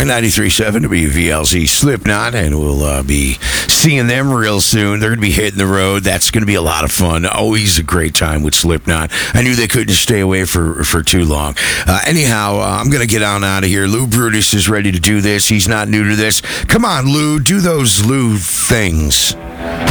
93.7 WVLZ Slipknot, and we'll be seeing them real soon. They're going to be hitting the road. That's going to be a lot of fun. Always a great time with Slipknot. I knew they couldn't stay away for too long. Anyhow, I'm going to get on out of here. Lou Brutus is ready to do this. He's not new to this. Come on, Lou. Do those Lou things.